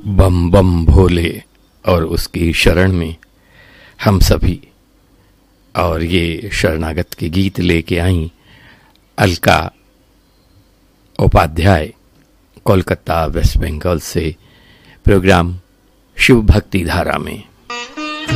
बम बम भोले और उसकी शरण में हम सभी, और ये शरणागत के गीत लेके आई अलका उपाध्याय कोलकाता वेस्ट बंगाल से प्रोग्राम शिव भक्ति धारा में।